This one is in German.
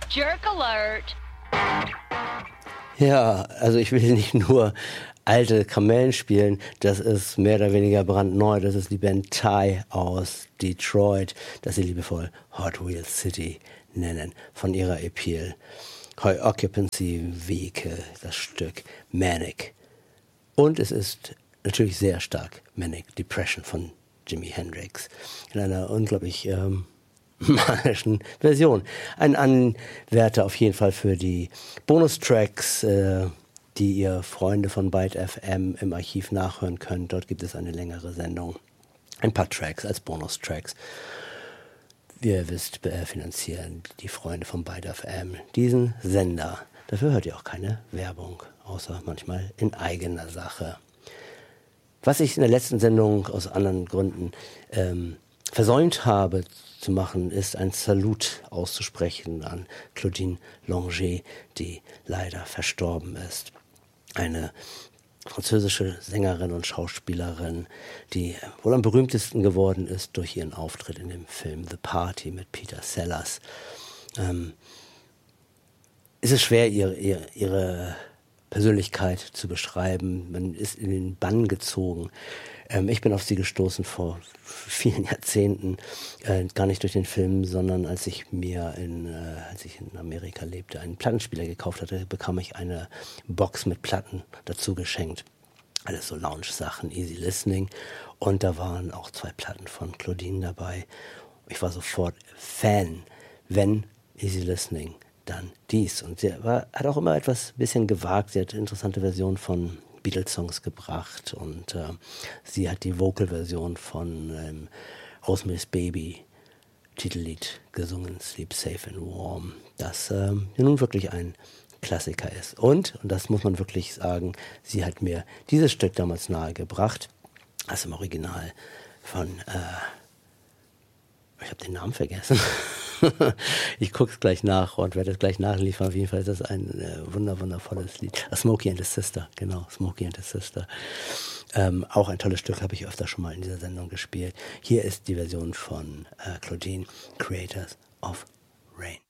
Jerk Alert. Ja, also ich will nicht nur alte Kamellen spielen, das ist mehr oder weniger brandneu. Das ist die Band Tie aus Detroit, das sie liebevoll Hot Wheels City nennen, von ihrer EP High Occupancy Vehicle, das Stück Manic. Und es ist natürlich sehr stark Manic Depression von Jimi Hendrix in einer unglaublich manischen Version. Ein Anwärter auf jeden Fall für die Bonustracks, die ihr Freunde von Byte FM im Archiv nachhören könnt. Dort gibt es eine längere Sendung. Ein paar Tracks als Bonustracks. Wie ihr wisst, finanzieren die Freunde von Byte FM diesen Sender. Dafür hört ihr auch keine Werbung, außer manchmal in eigener Sache. Was ich in der letzten Sendung aus anderen Gründen versäumt habe zu machen, ist ein Salut auszusprechen an Claudine Longet, die leider verstorben ist. Eine französische Sängerin und Schauspielerin, die wohl am berühmtesten geworden ist durch ihren Auftritt in dem Film The Party mit Peter Sellers. Es ist schwer, ihre Persönlichkeit zu beschreiben. Man ist in den Bann gezogen. Ich bin auf sie gestoßen vor vielen Jahrzehnten, gar nicht durch den Film, sondern als ich als ich in Amerika lebte, einen Plattenspieler gekauft hatte, bekam ich eine Box mit Platten dazu geschenkt. Alles so Lounge-Sachen, Easy Listening. Und da waren auch 2 Platten von Claudine dabei. Ich war sofort Fan. Wenn Easy Listening, dann dies. Und sie hat auch immer etwas bisschen gewagt. Sie hat interessante Versionen von Beatles-Songs gebracht und sie hat die Vocal-Version von Rosemary's Baby Titellied gesungen, Sleep Safe and Warm, das nun wirklich ein Klassiker ist. Und das muss man wirklich sagen, sie hat mir dieses Stück damals nahegebracht, das im Original von, ich habe den Namen vergessen, ich gucke es gleich nach und werde es gleich nachliefern. Auf jeden Fall ist das ein wundervolles Lied. Smokey and the Sister, genau, Smokey and the Sister. Auch ein tolles Stück, habe ich öfter schon mal in dieser Sendung gespielt. Hier ist die Version von Claudine, Creators of Rain.